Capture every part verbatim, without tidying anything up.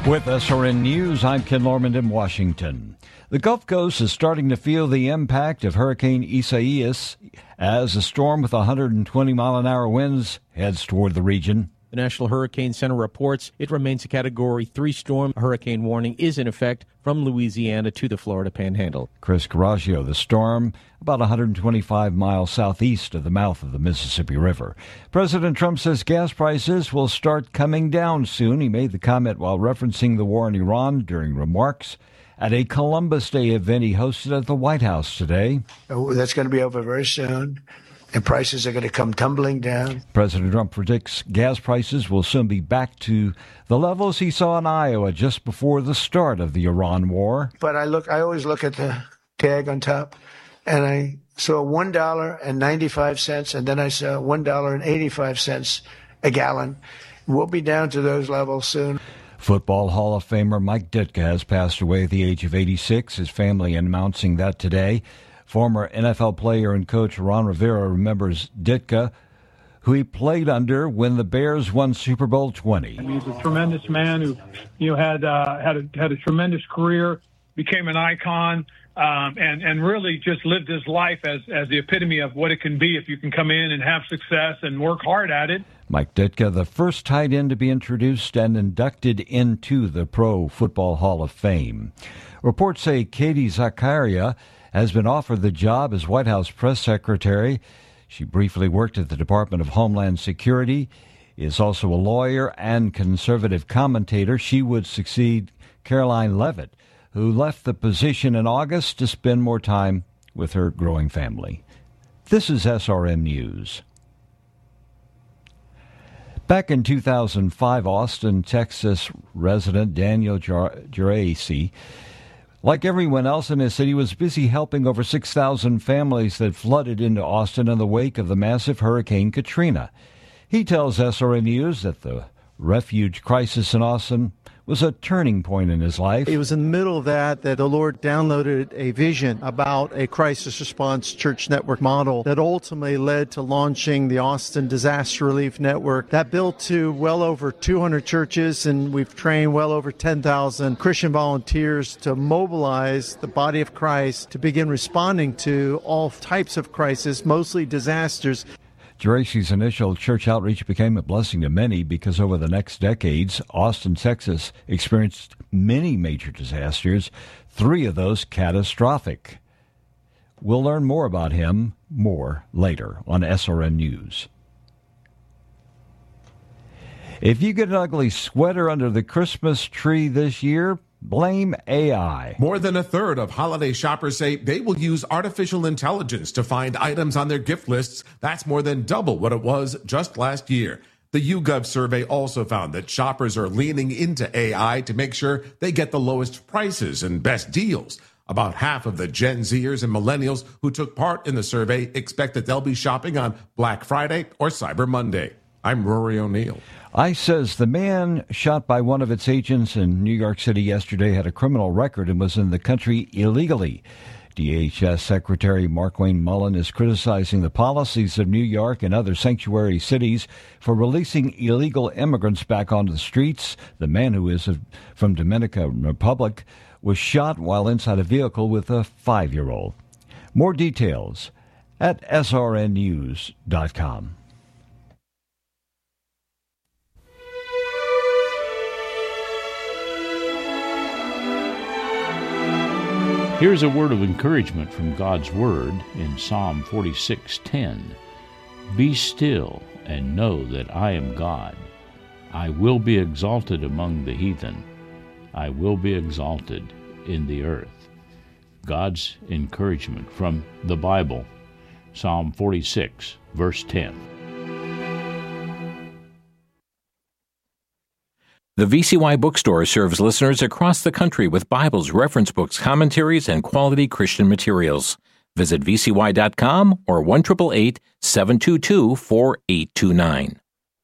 With S R N News, I'm Ken Lorman in Washington. The Gulf Coast is starting to feel the impact of Hurricane Isaias as a storm with one hundred twenty mile an hour winds heads toward the region. The National Hurricane Center reports it remains a Category three storm. A hurricane warning is in effect from Louisiana to the Florida Panhandle. Chris Carraggio, the storm about one hundred twenty-five miles southeast of the mouth of the Mississippi River. President Trump says gas prices will start coming down soon. He made the comment while referencing the war in Iran during remarks at a Columbus Day event he hosted at the White House today. Oh, that's going to be over very soon, and prices are going to come tumbling down. President Trump predicts gas prices will soon be back to the levels he saw in Iowa just before the start of the Iran war. But I look, I always look at the tag on top, and I saw one dollar and ninety-five cents, and then I saw one dollar and eighty-five cents a gallon. We'll be down to those levels soon. Football Hall of Famer Mike Ditka has passed away at the age of eighty-six. His family announcing that today. Former N F L player and coach Ron Rivera remembers Ditka, who he played under when the Bears won Super Bowl twenty. I mean, he's a tremendous man who, you know, had uh, had a, had a tremendous career, became an icon, um, and and really just lived his life as as the epitome of what it can be if you can come in and have success and work hard at it. Mike Ditka, the first tight end to be introduced and inducted into the Pro Football Hall of Fame. Reports say Katie Zakaria has been offered the job as White House press secretary. She briefly worked at the Department of Homeland Security, is also a lawyer and conservative commentator. She would succeed Caroline Leavitt, who left the position in August to spend more time with her growing family. This is S R N News. Back in two thousand five, Austin, Texas resident Daniel Geraci, like everyone else in his city, was busy helping over six thousand families that flooded into Austin in the wake of the massive Hurricane Katrina. He tells S R N News that the refuge crisis in Austin was a turning point in his life. It was in the middle of that that the Lord downloaded a vision about a crisis response church network model that ultimately led to launching the Austin Disaster Relief Network. That built to well over two hundred churches, and we've trained well over ten thousand Christian volunteers to mobilize the body of Christ to begin responding to all types of crises, mostly disasters. Geraci's initial church outreach became a blessing to many because over the next decades, Austin, Texas experienced many major disasters, three of those catastrophic. We'll learn more about him more later on S R N News. If you get an ugly sweater under the Christmas tree this year, blame A I. More than a third of holiday shoppers say they will use artificial intelligence to find items on their gift lists. That's more than double what it was just last year. The YouGov survey also found that shoppers are leaning into A I to make sure they get the lowest prices and best deals. About half of the Gen Zers and millennials who took part in the survey expect that they'll be shopping on Black Friday or Cyber Monday. I'm Rory O'Neill. ICE says the man shot by one of its agents in New York City yesterday had a criminal record and was in the country illegally. D H S Secretary Markwayne Mullin is criticizing the policies of New York and other sanctuary cities for releasing illegal immigrants back onto the streets. The man, who is from Dominican Republic, was shot while inside a vehicle with a five-year-old. More details at S R N news dot com. Here's a word of encouragement from God's Word in Psalm forty-six ten. Be still and know that I am God. I will be exalted among the heathen. I will be exalted in the earth. God's encouragement from the Bible, Psalm forty-six, verse ten. The V C Y Bookstore serves listeners across the country with Bibles, reference books, commentaries, and quality Christian materials. Visit V C Y dot com or one eight eight eight, seven two two, four eight two nine.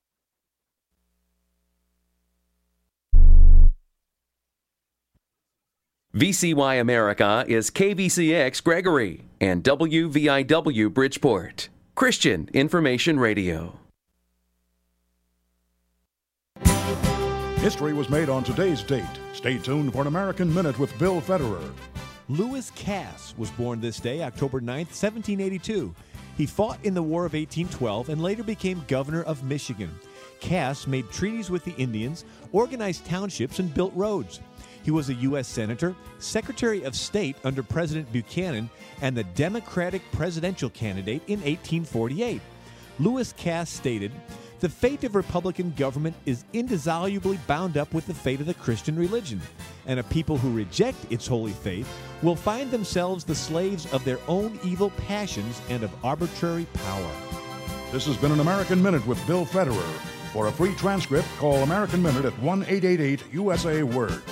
V C Y America is K V C X Gregory and W V I W Bridgeport. Christian Information Radio. History was made on today's date. Stay tuned for an American Minute with Bill Federer. Lewis Cass was born this day, October ninth, seventeen eighty-two. He fought in the War of eighteen twelve and later became governor of Michigan. Cass made treaties with the Indians, organized townships, and built roads. He was a U S Senator, Secretary of State under President Buchanan, and the Democratic presidential candidate in eighteen forty-eight. Lewis Cass stated, "The fate of Republican government is indissolubly bound up with the fate of the Christian religion, and a people who reject its holy faith will find themselves the slaves of their own evil passions and of arbitrary power." This has been an American Minute with Bill Federer. For a free transcript, call American Minute at one eight eight eight U S A Word.